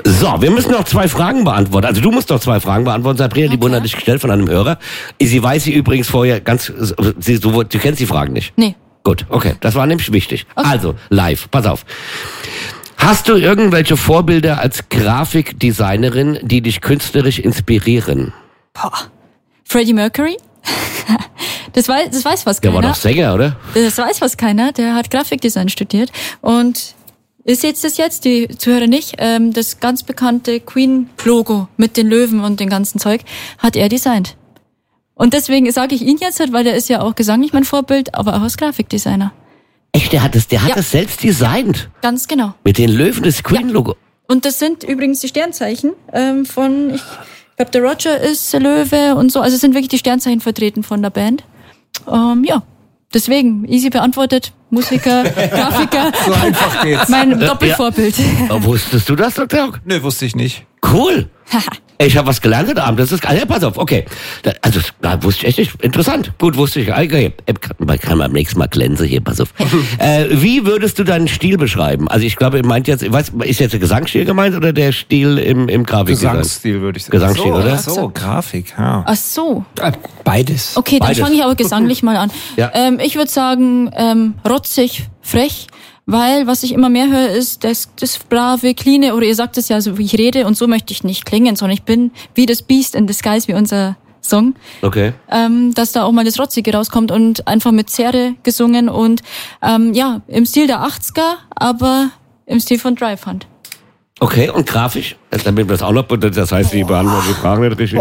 So, wir müssen noch 2 Fragen beantworten. Also du musst noch 2 Fragen beantworten. Sabrina, die wurden an dich gestellt von einem Hörer. Sie weiß sie übrigens vorher du kennst die Fragen nicht. Nee. Gut, okay. Das war nämlich wichtig. Okay. Also, live. Pass auf. Hast du irgendwelche Vorbilder als Grafikdesignerin, die dich künstlerisch inspirieren? Boah. Freddie Mercury? Das weiß fast keiner. Der war doch Sänger, oder? Das weiß fast keiner. Der hat Grafikdesign studiert. Und ihr seht das jetzt, die Zuhörer nicht, das ganz bekannte Queen-Logo mit den Löwen und dem ganzen Zeug hat er designt. Und deswegen sage ich ihn jetzt halt, weil er ist ja auch gesanglich mein Vorbild, aber auch als Grafikdesigner. Echt, der hat das selbst designt? Ganz genau. Mit den Löwen, das Queen-Logo? Ja. Und das sind übrigens die Sternzeichen von, ich glaube, der Roger ist der Löwe und so. Also es sind wirklich die Sternzeichen vertreten von der Band. Ja, deswegen, easy beantwortet, Musiker, Grafiker. So einfach geht's. Mein Doppelvorbild. Ja. Wusstest du das, Dr. Hock? Nö, wusste ich nicht. Cool. Ich habe was gelernt heute Abend. Das ist ja, pass auf, okay. Da wusste ich echt nicht. Interessant. Gut, wusste ich. Okay. Man kann beim nächsten Mal glänzen hier, pass auf. Wie würdest du deinen Stil beschreiben? Also ich glaube, ist jetzt der Gesangsstil gemeint oder der Stil im Grafikdesign? Gesangsstil würde ich sagen. Gesangsstil, oder? So, Grafik, ja. Ach so. Beides. Okay, dann fange ich aber gesanglich mal an. Ja. Ich würde sagen, rotzig, frech. Weil, was ich immer mehr höre, ist das brave, cleane, oder ihr sagt es ja so, wie ich rede, und so möchte ich nicht klingen, sondern ich bin wie das Beast in Disguise, wie unser Song. Okay. Dass da auch mal das Rotzige rauskommt und einfach mit Zerre gesungen und, im Stil der 80er, aber im Stil von Dry Fund. Okay, und grafisch? Damit wir das auch noch, das heißt, die beantworten die Fragen nicht richtig.